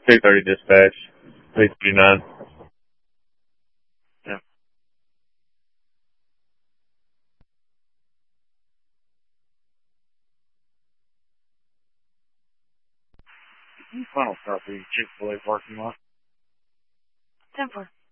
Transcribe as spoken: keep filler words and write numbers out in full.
two thirty dispatch, three thirty-nine. Yeah. Final stop the Chick-fil-A parking lot. ten four.